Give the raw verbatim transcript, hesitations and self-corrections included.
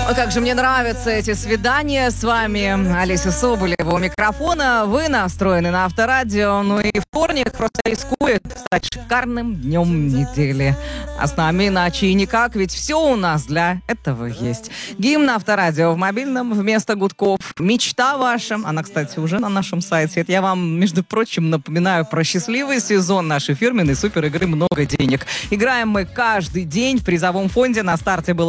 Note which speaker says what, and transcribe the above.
Speaker 1: Ой, как же мне нравятся эти свидания с вами. Олеся Соболева у микрофона. Вы настроены на Авторадио. Ну и вторник просто рискует стать шикарным днем недели. А с нами иначе и никак, ведь все у нас для этого есть. Гимн Авторадио в мобильном вместо гудков. Мечта ваша. Она, кстати, уже на нашем сайте. Это я вам, между прочим, напоминаю про счастливый сезон нашей фирменной супер игры «Много денег». Играем мы каждый день. В призовом фонде на старте было